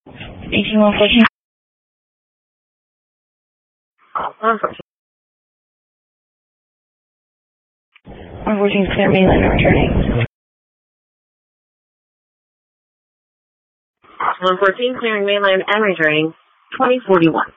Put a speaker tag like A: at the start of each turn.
A: 18-114. 114 clear mainland and returning.
B: 114 clearing mainland and returning. 2041.